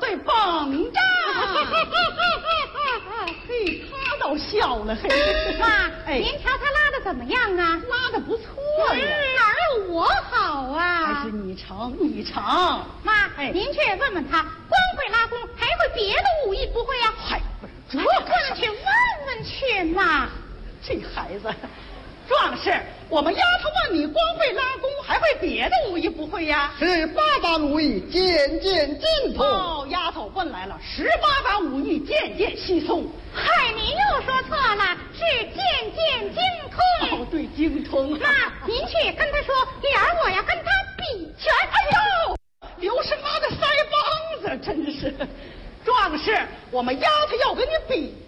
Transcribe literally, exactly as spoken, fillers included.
岁蹦着。嘿，他倒笑了，嘿。 妈， 哎， 您瞧他拉的怎么样啊？ 拉的不错呀。 哪有我好啊？ 还是你成，你成。 妈， 哎， 您去问问他，光会拉弓，还会别的武艺不会呀？ 嗨，不是，这不能去问问去嘛。 这孩子。壮士，我们丫头问你，光会拉弓，还会别的武艺不会呀？ 十八般武艺渐渐精通。 哦，丫头问来了，十八般武艺渐渐稀松。 嗨，你又说错了，是渐渐精通。 哦，对，精通。 妈，您去跟他说，脸儿我要跟他比拳。 哎呦，刘师妈的腮帮子，真是！壮士，我们丫头要跟你比